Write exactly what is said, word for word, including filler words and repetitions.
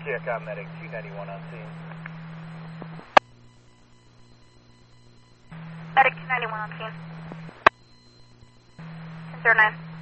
Check out medic two ninety-one on scene. Medic two ninety-one on scene. ten zero nine.